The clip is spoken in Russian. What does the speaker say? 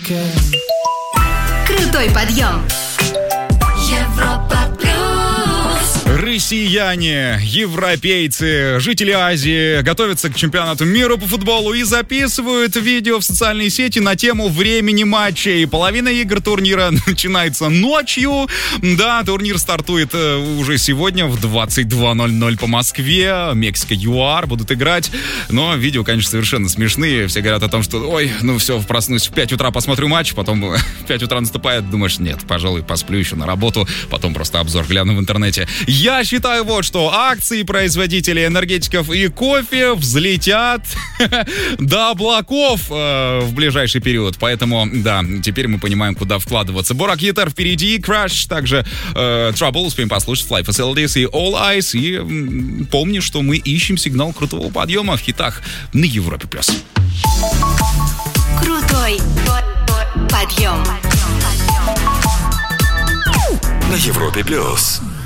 Крутой подъем. Европа плюс. Россияне, европейцы, жители Азии готовятся к чемпионату мира по футболу и записывают видео в социальные сети на тему времени матчей. Половина игр турнира начинается ночью. Да, турнир стартует уже сегодня в 22:00 по Москве. Мексика, ЮАР будут играть. Но видео, конечно, совершенно смешные. Все говорят о том, что, ой, ну все, проснусь в 5 утра, посмотрю матч, потом в 5 утра наступает, думаешь, нет, пожалуй, посплю еще на работу, потом просто обзор гляну в интернете. Я считаю вот что, акции производителей энергетиков и кофе взлетят до облаков в ближайший период. Поэтому, да, теперь мы понимаем, куда вкладываться. Борак Йетер впереди, Crash, также Trouble, успеем послушать, Fly Facilities и All Eyes. И помни, что мы ищем сигнал крутого подъема в хитах на Европе+. Крутой подъем. На Европе+.